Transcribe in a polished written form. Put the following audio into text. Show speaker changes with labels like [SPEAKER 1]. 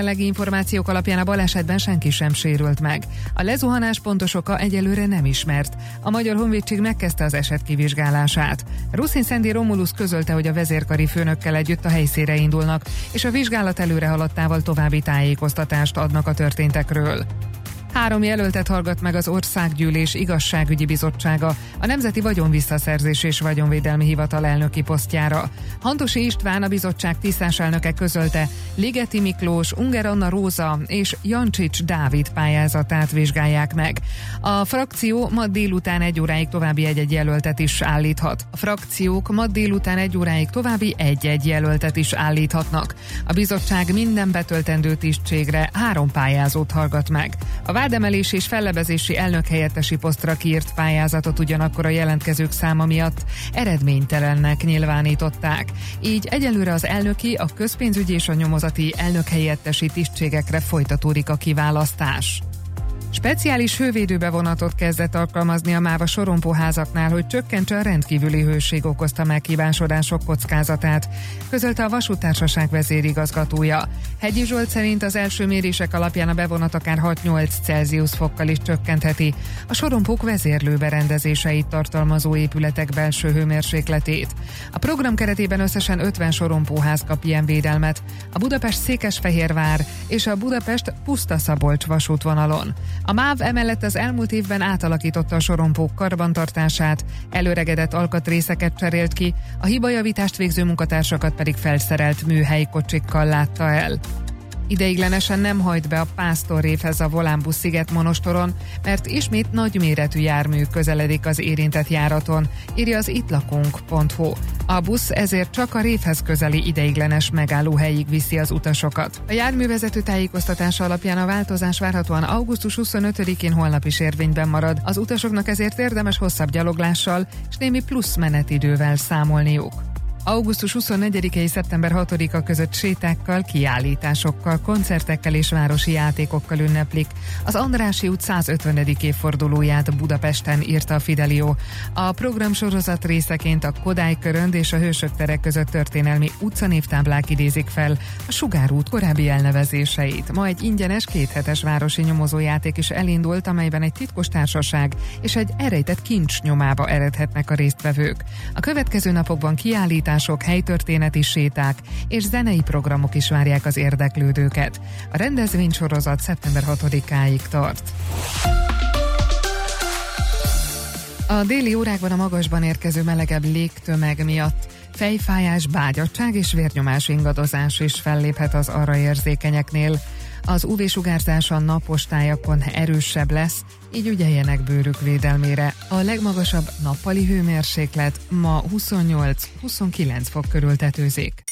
[SPEAKER 1] Jelenlegi információk alapján a balesetben senki sem sérült meg. A lezuhanás pontos oka egyelőre nem ismert. A Magyar Honvédség megkezdte az eset kivizsgálását. Ruszin Szendi Romulusz közölte, hogy a vezérkari főnökkel együtt a helyszínre indulnak, és a vizsgálat előre haladtával további tájékoztatást adnak a történtekről. 3 jelöltet hallgat meg az Országgyűlés Igazságügyi Bizottsága a Nemzeti Vagyonvisszaszerzés és Vagyonvédelmi Hivatal elnöki posztjára. Hantosi István, a bizottság tisztárselnöke közölte, Ligeti Miklós, Unger Anna Róza és Jancsics Dávid pályázatát vizsgálják meg. A frakció ma délután 1 óráig további egy-egy jelöltet is állíthat. A frakciók ma délután 1 óráig további egy-egy jelöltet is állíthatnak. A bizottság minden betöltendő tisztségre 3 pályázót hallgat meg. A vádemelés és fellebezési elnökhelyettesi posztra kiírt pályázatot ugyanakkor a jelentkezők száma miatt eredménytelennek nyilvánították. Így egyelőre az elnöki, a közpénzügyi és a nyomozati elnökhelyettesi tisztségekre folytatódik a kiválasztás. Speciális hővédőbevonatot kezdett alkalmazni a MÁV a sorompóházaknál, hogy csökkentse a rendkívüli hőség okozta meghibásodások kockázatát, közölte a Vasúttársaság vezérigazgatója. Hegyi Zsolt szerint az első mérések alapján a bevonat akár 6-8 Celsius fokkal is csökkentheti a sorompók vezérlőberendezéseit tartalmazó épületek belső hőmérsékletét. A program keretében összesen 50 sorompóház kap ilyen védelmet, a Budapest-Székesfehérvár és a Budapest-Puszta-Szabolcs vasútvonalon. A MÁV emellett az elmúlt évben átalakította a sorompók karbantartását, előregedett alkatrészeket cserélt ki, a hibajavítást végző munkatársakat pedig felszerelt műhelykocsikkal látta el. Ideiglenesen nem hajt be a Pásztorrévhez a Volánbusz Szigetmonostoron, mert ismét nagyméretű jármű közeledik az érintett járaton, írja az ittlakunk.hu. A busz ezért csak a révhez közeli ideiglenes megállóhelyig viszi az utasokat. A járművezető tájékoztatása alapján a változás várhatóan augusztus 25-én holnap is érvényben marad. Az utasoknak ezért érdemes hosszabb gyaloglással és némi plusz menetidővel számolniuk. Augusztus 24-i szeptember 6-a között sétákkal, kiállításokkal, koncertekkel és városi játékokkal ünneplik az Andrássy út 150. évfordulóját Budapesten, írta a Fidelio. A programsorozat részeként a Kodály Körönd és a Hősök tere között történelmi utcanévtáblák idézik fel a Sugár út korábbi elnevezéseit. Ma egy ingyenes 2 hetes városi nyomozójáték is elindult, amelyben egy titkos társaság és egy elrejtett kincs nyomába eredhetnek a résztvevők. A következő napokban kiállítások, helytörténeti séták és zenei programok is várják az érdeklődőket. A rendezvénysorozat szeptember 6-áig tart. A déli órákban a magasban érkező melegebb légtömeg miatt fejfájás, bágyadtság és vérnyomás ingadozás is felléphet az arra érzékenyeknél. Az UV-sugárzás a napos tájakon erősebb lesz, így ügyeljenek bőrük védelmére. A legmagasabb nappali hőmérséklet ma 28-29 fok körül tetőzik.